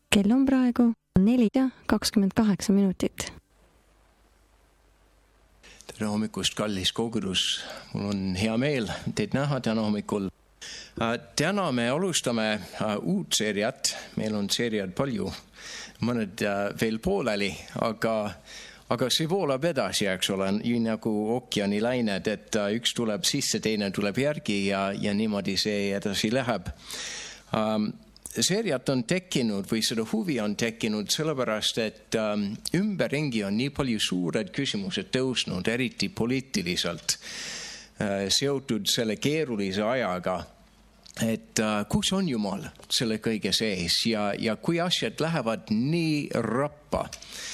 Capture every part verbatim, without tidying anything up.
Kell on praegu neli ja kakskümmend kaheksa minutit. Tere hommikust, kallis kogudus. Mul on hea meel teid näha täna hommikul. Täna me alustame uut seeriat. Meil on seeriad palju, mõned veel pooleli, aga, aga see voolab edasi, eks ole, nii nagu ookeani lained, et üks tuleb sisse, teine tuleb järgi ja, ja niimoodi see edasi läheb. Um, Seeriat on tekkinud või seda huvi on tekkinud sellepärast, et ähm, ümberringi on nii palju suured küsimused tõusnud, eriti poliitiliselt äh, seotud selle keerulise ajaga, et äh, kus on Jumal selle kõige sees ja, ja kui asjad lähevad nii rappa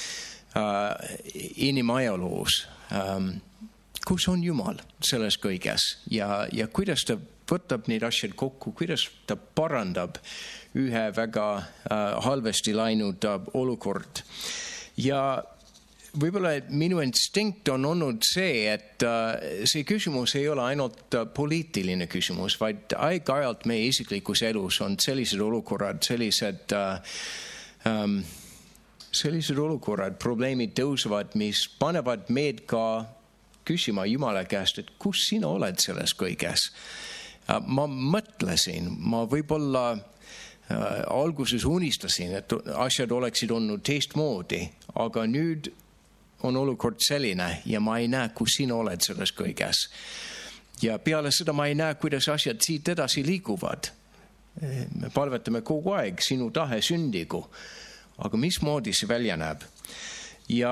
äh, inimajaloos, ähm, kus on Jumal selles kõiges ja, ja kuidas ta võtab neid asjad kokku, kuidas ta parandab ühe väga äh, halvesti läinud äh, olukord. Ja võib-olla minu instinkt on olnud see, et äh, see küsimus ei ole ainult äh, poliitiline küsimus, vaid aeg-ajalt meie isiklikus elus on sellised olukorrad, sellised, äh, ähm, sellised olukorrad, probleemid tõusevad, mis panevad meid ka küsima Jumala käest, et kus sina oled selles kõiges. Äh, ma mõtlesin, ma võib-olla Äh, alguses unistasin, et asjad oleksid olnud teistmoodi, aga nüüd on olukord selline ja ma ei näe, kus sina oled selles kõiges. Ja peale seda ma ei näe, kuidas asjad siit edasi liiguvad. Me palvetame kogu aeg sinu tahe sündigu, aga mismoodi see välja näeb? Ja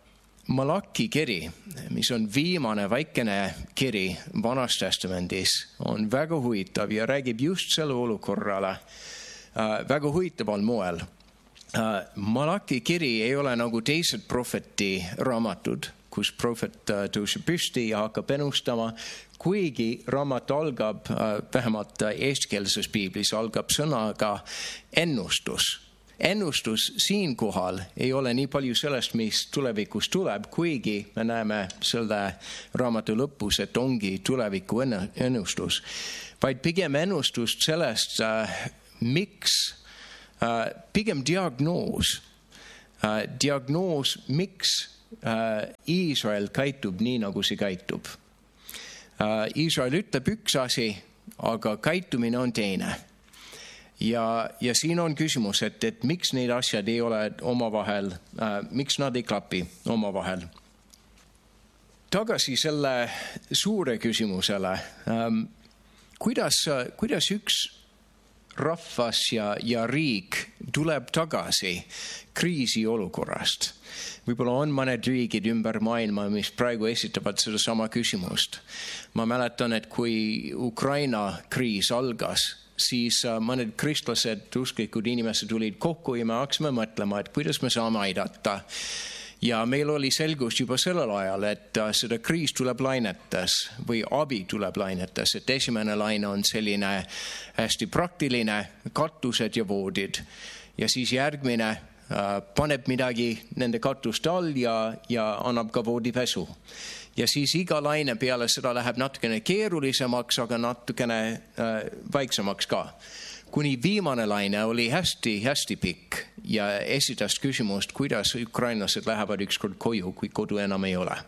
Malaki kiri, mis on viimane väikene kiri Vanas Testamendis, on väga huvitav ja räägib just selle olukorrale Uh, väga huvitaval moel. Uh, Malaki kiri ei ole nagu teised prohveti raamatud, kus prohvet uh, tõuseb püsti ja hakkab ennustama, kuigi raamat algab, uh, vähemalt uh, eestikeelses piiblis algab sõnaga ennustus. Ennustus siinkohal ei ole nii palju sellest, mis tulevikus tuleb, kuigi me näeme selle raamatu lõpus, et ongi tuleviku ennustus, vaid pigem ennustust sellest, uh, miks, äh, pigem diagnoos, äh, diagnoos, miks äh, Iisrael käitub nii, nagu see käitub. Äh, Iisrael ütleb üks asi, aga käitumine on teine. Ja, ja siin on küsimus, et, et miks need asjad ei ole omavahel, äh, miks nad ei klapi omavahel. Tagasi selle suure küsimusele, ähm, kuidas, kuidas üks rahvas ja, ja riik tuleb tagasi kriisi olukorrast. Võib-olla on mõned riigid ümber maailma, mis praegu esitavad seda sama küsimust. Ma mäletan, et kui Ukraina kriis algas, siis mõned kristlased, usklikud inimesed tulid kokku ja me hakkasime mõtlema, et kuidas me saame aidata. Ja meil oli selgus juba sellel ajal, et seda kriis tuleb lainetes või abi tuleb lainetes, et esimene laine on selline hästi praktiline, katused ja voodid. Ja siis järgmine äh, paneb midagi nende katuste all ja, ja annab ka voodipesu. Ja siis iga laine peale seda läheb natukene keerulisemaks, aga natukene äh, vaiksemaks ka. Kuni viimane laine oli hästi, hästi pikk ja esitas küsimust, kuidas ukrainlased lähevad ükskord koju, kui kodu enam ei ole.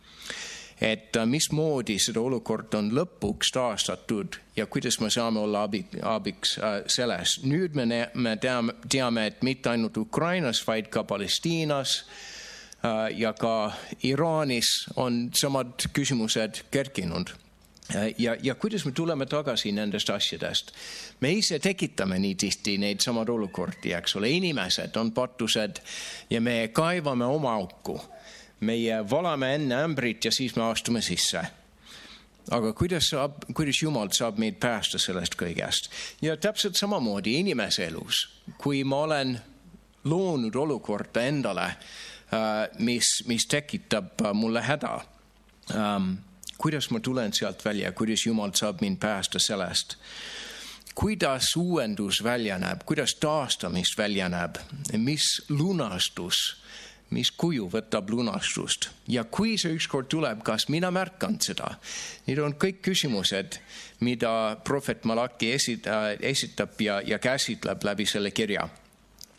Et mismoodi seda olukord on lõpuks taastatud ja kuidas me saame olla abi, abiks selles. Nüüd me, me teame, teame, et mitte ainult Ukrainas, vaid ka Palestiinas ja ka Iraanis on samad küsimused kerkinud. Ja, ja kuidas me tuleme tagasi nendest asjadest? Me ise tekitame nii tihti neid samad olukordi, eks ole. Inimesed on pattused ja me kaivame oma auku. Meie valame enne ämbrit ja siis me astume sisse. Aga kuidas, saab, kuidas Jumal saab meid päästa sellest kõigest? Ja täpselt samamoodi inimese elus, kui ma olen loonud olukorda endale, mis, mis tekitab mulle häda, um, kuidas ma tulen sealt välja, kuidas Jumal saab mind päästa sellest. Kuidas uuendus välja näeb, kuidas taastamist välja näeb, mis lunastus, mis kuju võtab lunastust. Ja kui see ükskord tuleb, kas mina märkan seda? Need on kõik küsimused, mida prohvet Malaki esitab ja, ja käsitleb läbi selle kirja.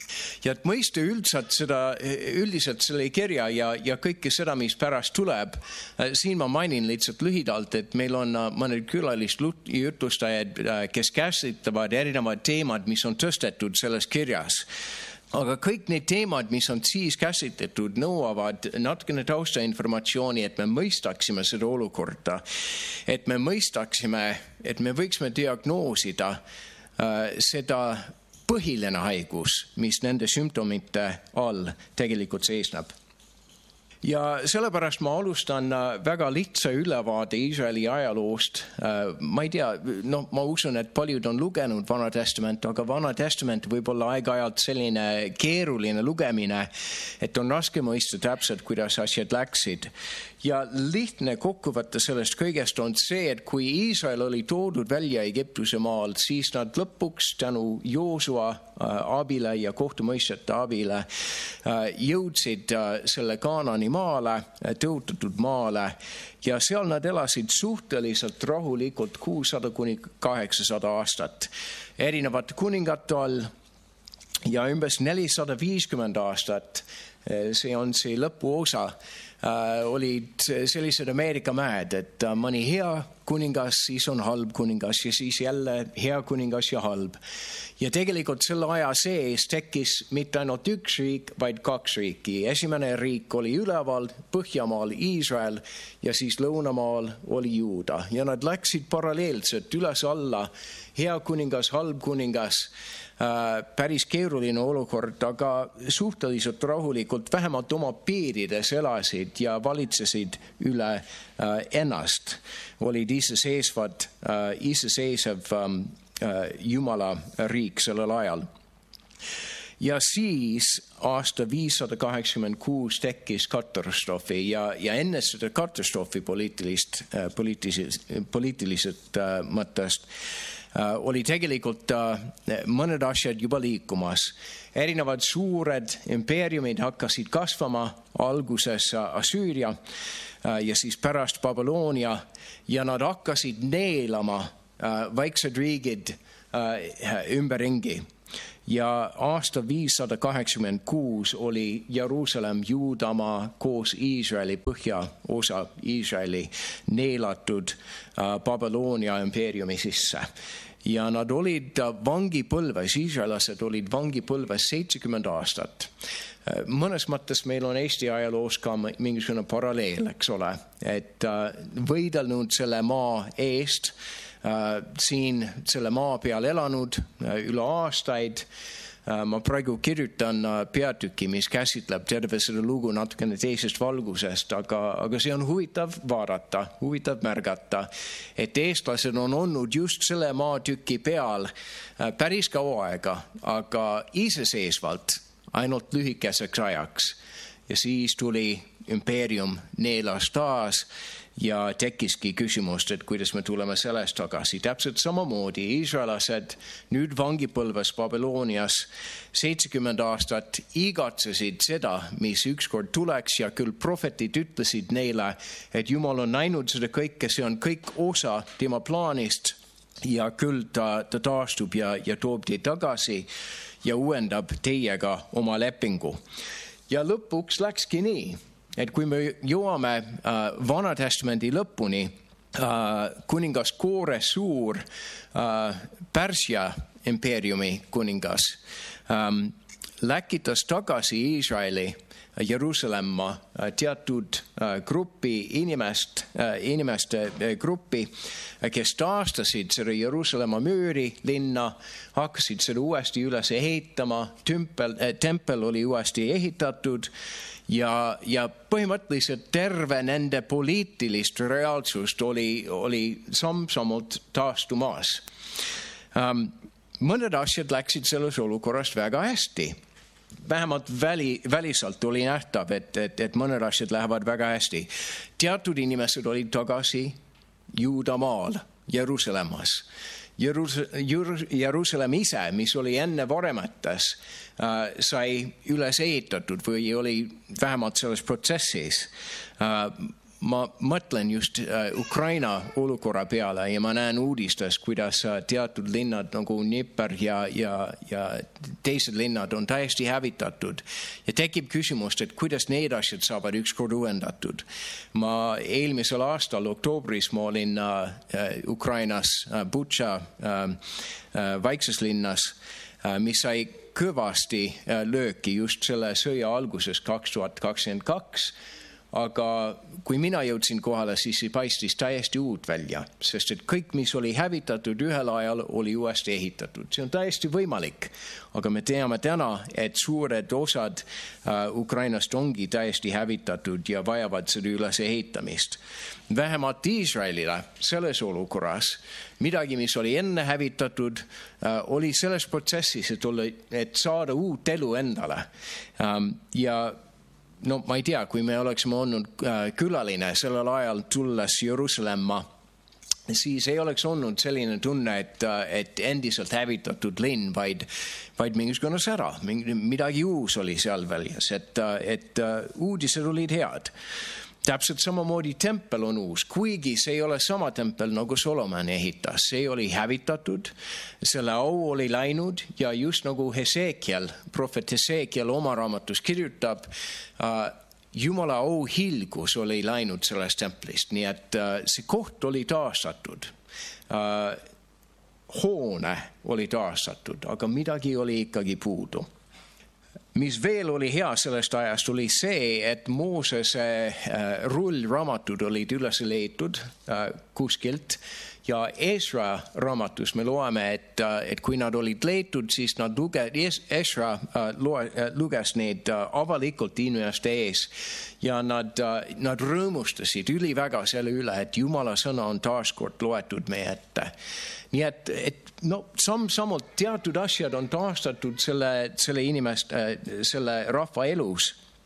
Ja et mõista üldiselt seda, üldiselt selle kirja ja, ja kõike seda, mis pärast tuleb, siin ma mainin lihtsalt lühidalt, et meil on mõned külalist jutustajad, kes käsitlevad erinevad teemad, mis on tõstetud selles kirjas. Aga kõik need teemad, mis on siis käsitletud, nõuavad natukene taustainformatsiooni, et me mõistaksime seda olukorda. Et me mõistaksime, et me võiksime diagnoosida äh, seda põhiline haigus, mis nende sümptomite all tegelikult seisneb. Ja sellepärast ma alustan väga lihtsa ülevaade Iisraeli ajaloost. Ma ei tea, no ma usun, et paljud on lugenud Vana Testament, aga Vana Testament võib olla aeg-ajalt selline keeruline lugemine, et on raske mõista täpselt, kuidas asjad läksid. Ja lihtne kokkuvõte sellest kõigest on see, et kui Iisrael oli toodud välja Egiptuse maalt, siis nad lõpuks tänu Joosua abile ja kohtumõistjate abile jõudsid selle Kaanani maale, tõotatud maale, ja seal nad elasid suhteliselt rahulikult kuussada kuni kaheksasada aastat. Erinevate kuningate all ja umbes nelisada viiskümmend aastat, see on see lõpuosa, Uh, olid sellised Ameerika mäed, et uh, mõni hea kuningas, siis on halb kuningas ja siis jälle hea kuningas ja halb. Ja tegelikult selle aja sees tekkis mitte ainult üks riik, vaid kaks riiki. Esimene riik oli üleval, Põhjamaal Iisrael ja siis lõunamaal oli Juuda. Ja nad läksid paralleelselt üles alla, hea kuningas, halb kuningas. Päris keeruline olukord, aga suhteliselt rahulikult vähemalt oma piirides elasid ja valitsesid üle ennast. Olid iseseisvad, iseseisev Jumala riik sellel ajal. Ja siis aasta viissada kaheksakümmend kuus tekkis katastroofi ja, ja enne seda katastroofi poliitilist, poliitilisest, poliitilisest mõttest Uh, oli tegelikult uh, mõned asjad juba liikumas. Erinevad suured impeeriumid hakkasid kasvama, alguses uh, Assüüria uh, ja siis pärast Babyloonia, ja nad hakkasid neelama uh, väiksed riigid uh, ümberringi. Ja aasta viissada kaheksakümmend kuus oli Jeruusalemm Juudamaa koos Iisraeli põhjaosa Iisraeli neelatud uh, Babyloonia impeeriumi sisse. Ja nad olid vangipõlves, iisraelased olid vangipõlves seitsekümmend aastat. Mõnes mõttes meil on Eesti ajaloos ka mingisugune paralleel, eks ole, et uh, võidelnud selle maa eest, uh, siin selle maa peal elanud uh, üle aastaid. Ma praegu kirjutan peatüki, mis käsitleb terve seda lugu natukene teisest valgusest, aga, aga see on huvitav vaadata, huvitav märgata, et eestlased on olnud just selle maatüki peal päris kaua aega, aga iseseisvalt ainult lühikeseks ajaks. Ja siis tuli impeerium neelas taas ja tekkiski küsimust, et kuidas me tuleme sellest tagasi. Täpselt samamoodi iisraelased nüüd vangipõlves Babylonias seitsekümmend aastat igatsesid seda, mis ükskord tuleks, ja küll prohvetid ütlesid neile, et Jumal on näinud seda kõike, see on kõik osa tema plaanist ja küll ta, ta taastub ja, ja toob teid tagasi ja uuendab teiega oma lepingu. Ja lõpuks läkski nii, et kui me jõuame äh, Vana Testamendi lõpuni, äh, kuningas Koore suur, äh, Pärsia impeeriumi kuningas, ähm, läkitas tagasi Iisraeli Jeruusalemma teatud äh, gruppi inimest, äh, inimeste äh, gruppi, kes taastasid seda Jeruusalemma müüri linna, hakkasid seda uuesti üles ehitama, tempel, äh, tempel oli uuesti ehitatud, Ja, ja põhimõtteliselt terve nende poliitilist reaalsust oli, oli samm-sammult taastumas. Um, mõned asjad läksid selles olukorrast väga hästi. Vähemalt väli, väliselt oli nähtav, et, et, et mõned asjad lähevad väga hästi. Teatud inimesed olid tagasi Juudamaal, Jeruusalemmas. Jeruusalemm ise, mis oli enne varemates, äh, sai üles ehitatud või oli vähemalt selles protsessis. Äh, ma mõtlen just Ukraina olukorra peale ja ma näen uudistes, kuidas teatud linnad nagu Dnipro ja, ja, ja teised linnad on täiesti hävitatud. Ja tekib küsimust, et kuidas need asjad saavad ükskord uuendatud. Ma eelmisel aastal oktoobris ma olin Ukrainas Butša väikses linnas, mis sai kõvasti lööki just selle sõja alguses kaks tuhat kakskümmend kaks. Aga kui mina jõudsin kohale, siis see paistis täiesti uut välja, sest et kõik, mis oli hävitatud ühel ajal, oli uuesti ehitatud. See on täiesti võimalik, aga me teame täna, et suured osad uh, Ukrainast ongi täiesti hävitatud ja vajavad seda üles ehitamist. Vähemalt Iisraelile selles olukorras midagi, mis oli enne hävitatud, uh, oli selles protsessis, et, oli, et saada uut elu endale. Um, ja No ma ei tea, kui me oleksime olnud külaline sellel ajal tulles Jeruusalemma, siis ei oleks olnud selline tunne, et, et endiselt hävitatud linn, vaid, vaid mingisugune sära, midagi uus oli seal väljas, et, et uudised olid head. Täpselt samamoodi tempel on uus, kuigi see ei ole sama tempel nagu Solomon ehitas. See oli hävitatud, selle au oli läinud ja just nagu Hesekiel, prohvet Hesekiel oma raamatus kirjutab, uh, Jumala au hilgus oli läinud sellest templist, nii et uh, see koht oli taastatud. Uh, hoone oli taastatud, aga midagi oli ikkagi puudu. Mis veel oli hea sellest ajast, oli see, et Moosese äh, rullraamatud olid üles leitud äh, kuskilt ja Esra raamatus me loeme, et, äh, et kui nad olid leitud, siis nad luge, Esra äh, loe, äh, luges neid äh, avalikult inimeste ees ja nad, äh, nad rõõmustasid üliväga selle üle, et Jumala sõna on taaskord loetud meie ette. Nii et, et no, samm-sammult teatud asjad on taastatud selle, selle inimest, selle rahva elus.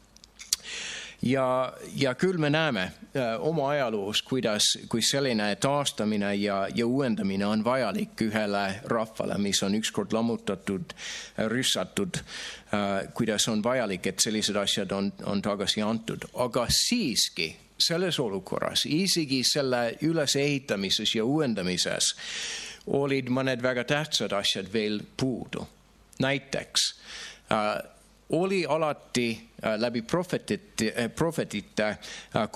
Ja, ja küll me näeme oma ajaloos, kuidas, kui selline taastamine ja, ja uuendamine on vajalik ühele rahvale, mis on ükskord lammutatud, rüssatud, kuidas on vajalik, et sellised asjad on, on tagasi antud. Aga siiski selles olukorras, isegi selle ülesehitamises ja uuendamises, olid mõned väga tähtsad asjad veel puudu. Näiteks äh, oli alati äh, läbi prohvetite, prohvetite äh,